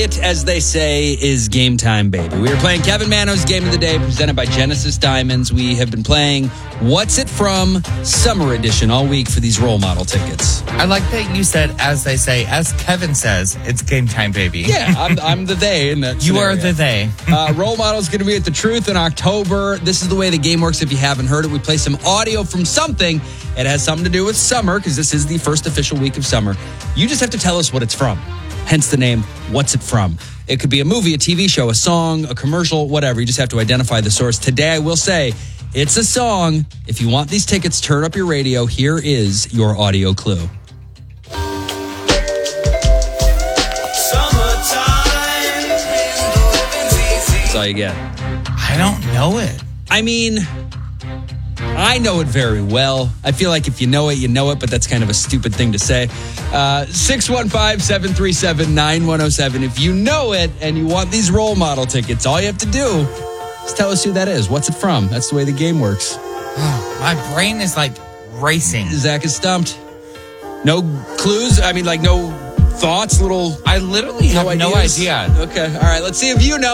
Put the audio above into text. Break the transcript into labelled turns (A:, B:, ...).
A: It, as they say, is game time, baby. We are playing Kevin Mano's Game of the Day, presented by Genesis Diamonds. We have been playing What's It From Summer Edition all week for these role model tickets.
B: I like that you said, as they say, as Kevin says, it's game time, baby.
A: Yeah, I'm the they in that
B: You
A: scenario.
B: are the they.
A: Role model's going to be at the Truth in October. This is the way the game works. If you haven't heard it, we play some audio from something. It has something to do with summer because this is the first official week of summer. You just have to tell us what it's from. Hence the name, What's It From? It could be a movie, a TV show, a song, a commercial, whatever. You just have to identify the source. Today, I will say, it's a song. If you want these tickets, turn up your radio. Here is your audio clue. That's all you get.
B: I don't know it.
A: I mean, I know it very well. I feel like if you know it, you know it, but that's kind of a stupid thing to say. 615-737-9107. If you know it and you want these role model tickets, all you have to do is tell us who that is. What's it from? That's the way the game works.
B: My brain is like racing.
A: Zach is stumped. No clues? I mean, like no thoughts?
B: I literally have no
A: ideas?
B: idea.
A: Okay, all right. Let's see if you know.